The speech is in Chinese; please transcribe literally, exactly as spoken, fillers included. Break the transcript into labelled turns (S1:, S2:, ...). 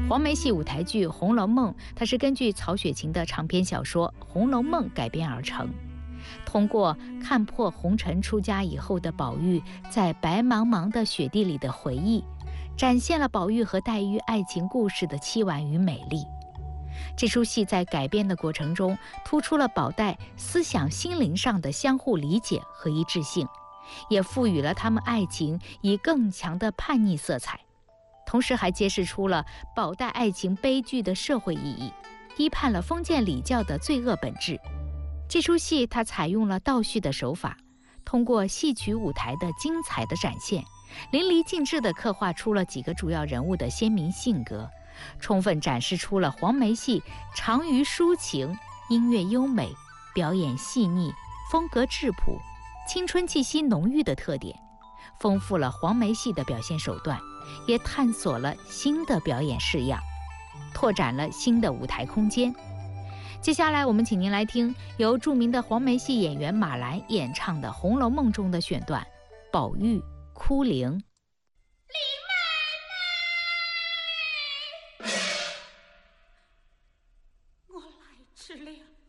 S1: 黄梅戏舞台剧《红楼梦》，它是根据曹雪芹的长篇小说《红楼梦》改编而成。通过看破红尘出家以后的宝玉在白茫茫的雪地里的回忆，展现了宝玉和黛玉爱情故事的凄婉与美丽。这出戏在改编的过程中，突出了宝黛思想心灵上的相互理解和一致性，也赋予了他们爱情以更强的叛逆色彩，同时还揭示出了宝黛爱情悲剧的社会意义，批判了封建礼教的罪恶本质。这出戏它采用了倒叙的手法，通过戏曲舞台的精彩的展现，淋漓尽致地刻画出了几个主要人物的鲜明性格，充分展示出了黄梅戏长于抒情、音乐优美、表演细腻、风格质朴、青春气息浓郁的特点，丰富了黄梅戏的表现手段，也探索了新的表演式样，拓展了新的舞台空间。接下来我们请您来听由著名的黄梅戏演员马兰演唱的《红楼梦》中的选段《宝玉哭灵》。
S2: 李妹妹，我来迟了。